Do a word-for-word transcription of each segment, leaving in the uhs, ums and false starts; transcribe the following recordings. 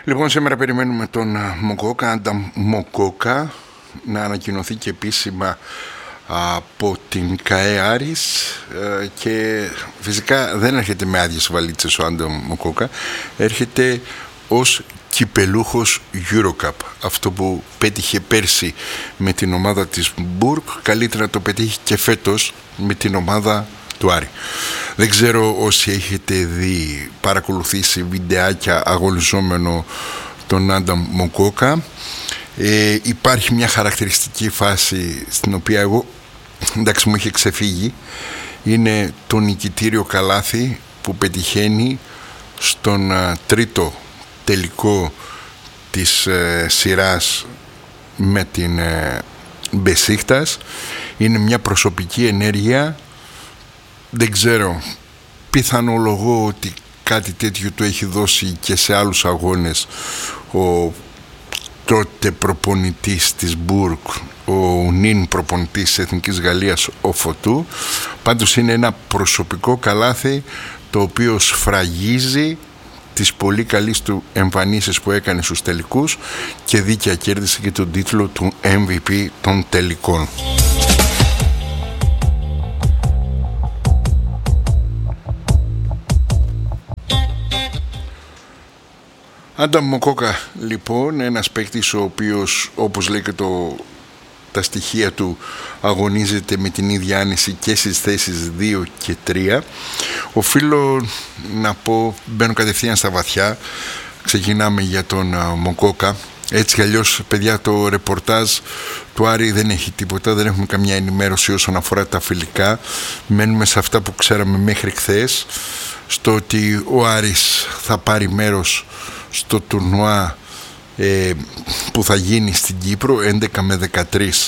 Λοιπόν, σήμερα περιμένουμε τον Μοκόκα, Άνταμ Μοκόκα, να ανακοινωθεί και επίσημα από την ΚΑΕ Άρης, και φυσικά δεν έρχεται με άδειες βαλίτσες ο Άνταμ Μοκόκα, έρχεται ως κυπελούχος Eurocup. Αυτό που πέτυχε πέρσι με την ομάδα της Μπουργκ, καλύτερα να το πετύχει και φέτος με την ομάδα του Άρη. Δεν ξέρω όσοι έχετε δει, παρακολουθήσει βιντεάκια αγωνιζόμενο τον Άνταμ Μοκόκα. Ε, υπάρχει μια χαρακτηριστική φάση στην οποία εγώ, εντάξει, μου είχε ξεφύγει. Είναι το νικητήριο καλάθι που πετυχαίνει στον α, τρίτο τελικό της ε, σειράς με την ε, Μπεσίκτας. Είναι μια προσωπική ενέργεια. Δεν ξέρω, πιθανολογώ ότι κάτι τέτοιο το έχει δώσει και σε άλλους αγώνες ο τότε προπονητής της Μπουργκ, ο νυν προπονητής της Εθνικής Γαλλίας, ο Φωτού. Πάντως είναι ένα προσωπικό καλάθι το οποίο σφραγίζει τις πολύ καλές του εμφανίσεις που έκανε στους τελικούς και δίκαια κέρδισε και τον τίτλο του εμ βι πι των τελικών. Άνταμ Μοκόκα, λοιπόν, ένας παίκτης ο οποίος, όπως λέει και το, τα στοιχεία του, αγωνίζεται με την ίδια άνεση και στις θέσεις δύο και τρία. Οφείλω να πω, μπαίνω κατευθείαν στα βαθιά, ξεκινάμε για τον uh, Μοκόκα. Έτσι κι αλλιώς, παιδιά, το ρεπορτάζ του Άρη δεν έχει τίποτα, δεν έχουμε καμιά ενημέρωση όσον αφορά τα φιλικά. Μένουμε σε αυτά που ξέραμε μέχρι χθες, στο ότι ο Άρης θα πάρει μέρος στο τουρνουά ε, που θα γίνει στην Κύπρο έντεκα με δεκατρείς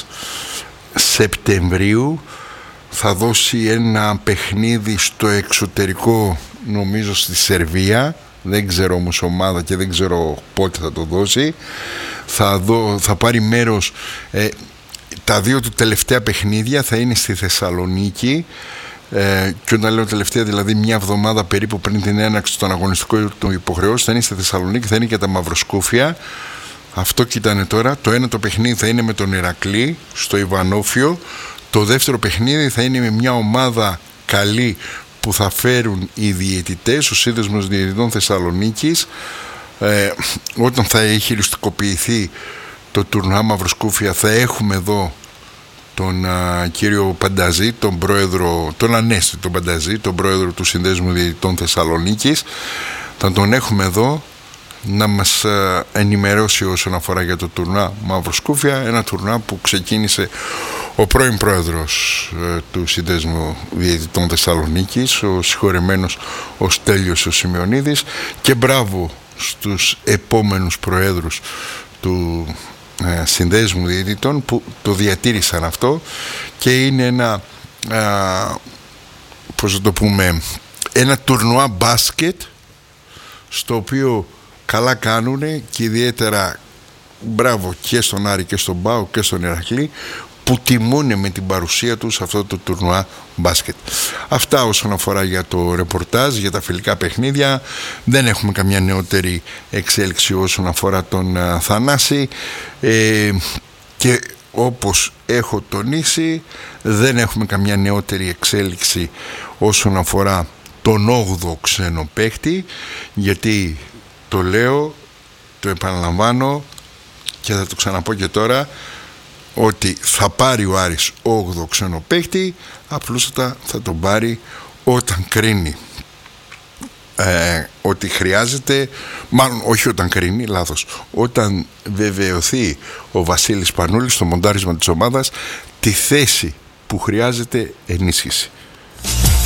Σεπτεμβρίου. Θα δώσει ένα παιχνίδι στο εξωτερικό, νομίζω στη Σερβία, δεν ξέρω όμως ομάδα και δεν ξέρω πότε θα το δώσει. Θα, δω, θα πάρει μέρος, ε, τα δύο του τελευταία παιχνίδια θα είναι στη Θεσσαλονίκη. Ε, και όταν λέω τελευταία, δηλαδή μια εβδομάδα περίπου πριν την έναρξη των αγωνιστικών του υποχρεώσεων, θα είναι στη Θεσσαλονίκη, θα είναι και τα Μαυροσκούφια. Αυτό κοιτάνε τώρα. Το ένα το παιχνίδι θα είναι με τον Ηρακλή στο Ιβανόφιο. Το δεύτερο παιχνίδι θα είναι με μια ομάδα καλή που θα φέρουν οι διαιτητές, ο Σύνδεσμος Διαιτητών Θεσσαλονίκης. Ε, όταν θα έχει χειριστικοποιηθεί το τουρνουά Μαυροσκούφια, θα έχουμε εδώ τον α, κύριο Πανταζή, τον πρόεδρο, τον Ανέστη τον Πανταζή, τον πρόεδρο του Συνδέσμου Διαιτητών Θεσσαλονίκης. Θα τον έχουμε εδώ να μας α, ενημερώσει όσον αφορά για το τουρνουά Μαυροσκούφια, ένα τουρνουά που ξεκίνησε ο πρώην πρόεδρος α, του Συνδέσμου Διαιτητών Θεσσαλονίκης, ο συγχωρεμένος ο Στέλιος ο Σημειονίδης, και μπράβο στους επόμενους προέδρους του Συνδέσμου Διαιτητών που το διατήρησαν αυτό, και είναι ένα α, πώς θα το πούμε, ένα τουρνουά μπάσκετ στο οποίο καλά κάνουνε, και ιδιαίτερα μπράβο και στον Άρη και στον ΠΑΟΚ και στον Ηρακλή που τιμούνε με την παρουσία τους αυτό το τουρνουά μπάσκετ. Αυτά όσον αφορά για το ρεπορτάζ, για τα φιλικά παιχνίδια. Δεν έχουμε καμιά νεότερη εξέλιξη όσον αφορά τον uh, Θανάση, ε, και όπως έχω τονίσει, δεν έχουμε καμιά νεότερη εξέλιξη όσον αφορά τον όγδοο ξένο παίχτη, γιατί το λέω, το επαναλαμβάνω και θα το ξαναπώ και τώρα, ότι θα πάρει ο Άρης όγδοο ξένο παίκτη, απλούστατα θα τον πάρει όταν κρίνει ε, ότι χρειάζεται, μάλλον όχι όταν κρίνει, λάθος, όταν βεβαιωθεί ο Βασίλης Πανούλης στο μοντάρισμα της ομάδας τη θέση που χρειάζεται ενίσχυση.